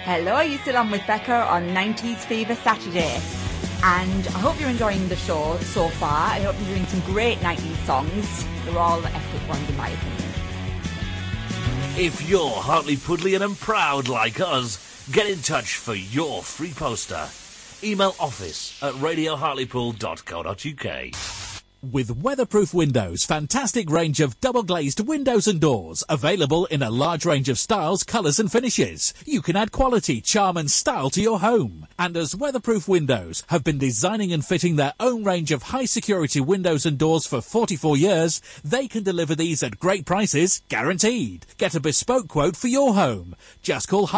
Hello, you're still on with Becca on 90s Fever Saturday. And I hope you're enjoying the show so far. I hope you're doing some great 90s songs. They're all epic ones in my opinion. If you're Hartlepoolian and proud like us, get in touch for your free poster. Email office@radiohartlepool.co.uk. With Weatherproof Windows, fantastic range of double-glazed windows and doors, available in a large range of styles, colours and finishes. You can add quality, charm and style to your home. And as Weatherproof Windows have been designing and fitting their own range of high-security windows and doors for 44 years, they can deliver these at great prices, guaranteed. Get a bespoke quote for your home. Just call